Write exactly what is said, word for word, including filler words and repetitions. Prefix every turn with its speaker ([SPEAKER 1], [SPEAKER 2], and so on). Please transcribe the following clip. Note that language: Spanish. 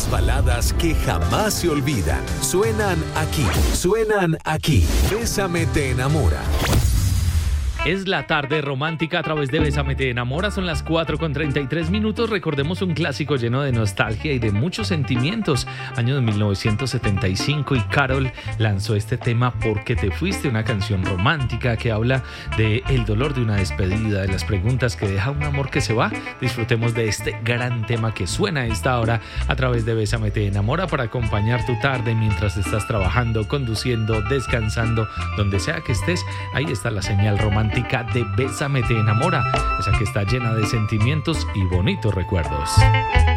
[SPEAKER 1] Las baladas que jamás se olvidan suenan aquí, suenan aquí. Bésame te enamora.
[SPEAKER 2] Es la tarde romántica a través de Bésame te enamora. Son las cuatro con treinta y tres minutos. Recordemos un clásico lleno de nostalgia y de muchos sentimientos. Año de mil novecientos setenta y cinco y Karol lanzó este tema Porque te fuiste, una canción romántica que habla de el dolor de una despedida, de las preguntas que deja un amor que se va. Disfrutemos de este gran tema que suena a esta hora a través de Bésame te enamora para acompañar tu tarde mientras estás trabajando, conduciendo, descansando, donde sea que estés. Ahí está la señal romántica de Bésame te enamora, esa que está llena de sentimientos y bonitos recuerdos.